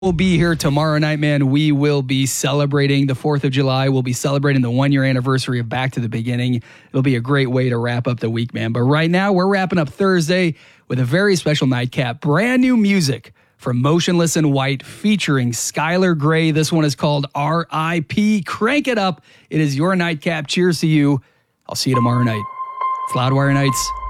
We'll be here tomorrow night, man. We will be celebrating the 4th of July. We'll be celebrating the 1-year anniversary of Back to the Beginning. It'll be a great way to wrap up the week, man. But right now, we're wrapping up Thursday with a very special nightcap. Brand new music from Motionless in White featuring Skylar Grey. This one is called R.I.P. Crank it up. It is your nightcap. Cheers to you. I'll see you tomorrow night. It's Loudwire Nights.